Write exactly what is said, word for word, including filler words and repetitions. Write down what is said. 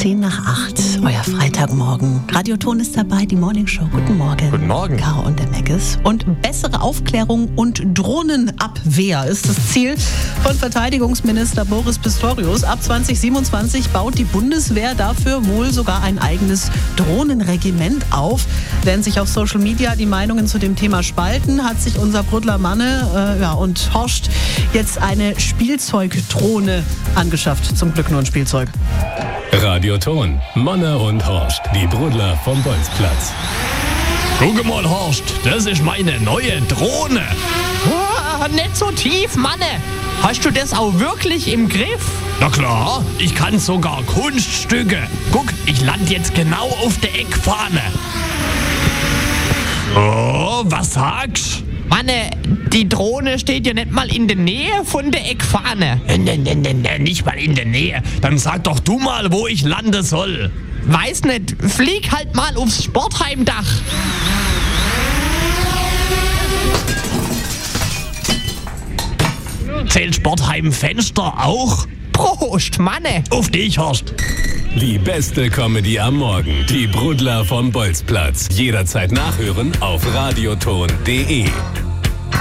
zehn nach acht, euer Freitagmorgen. Radioton ist dabei, die Morningshow. Guten Morgen. Guten Morgen. Caro und der Meckes. Und bessere Aufklärung und Drohnenabwehr ist das Ziel von Verteidigungsminister Boris Pistorius. Ab zwanzig siebenundzwanzig baut die Bundeswehr dafür wohl sogar ein eigenes Drohnenregiment auf. Während sich auf Social Media die Meinungen zu dem Thema spalten, hat sich unser Brudler Manne äh, ja, und Horst jetzt eine Spielzeugdrohne angeschafft. Zum Glück nur ein Spielzeug. Radioton, Manne und Horst, die Brudler vom Bolzplatz. Guck mal, Horst, das ist meine neue Drohne. Oh, nicht so tief, Manne. Hast du das auch wirklich im Griff? Na klar, ich kann sogar Kunststücke. Guck, ich lande jetzt genau auf der Eckfahne. So, was sagst? Manne, die Drohne steht ja nicht mal in der Nähe von der Eckfahne. Ne, ne, ne, ne, nicht mal in der Nähe. Dann sag doch du mal, wo ich landen soll. Weiß nicht, flieg halt mal aufs Sportheimdach. Zählt Sportheim-Fenster auch? Prost, Manne. Auf dich, Horst. Die beste Comedy am Morgen, die Brudler vom Bolzplatz. Jederzeit nachhören auf radioton punkt de.